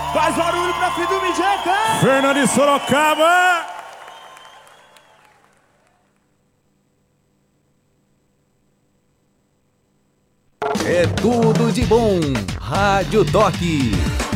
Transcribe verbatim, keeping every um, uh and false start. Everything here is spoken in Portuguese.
Faz barulho pra filho do Mijeca! Fernando de Sorocaba! É tudo de bom. Rádio Toque.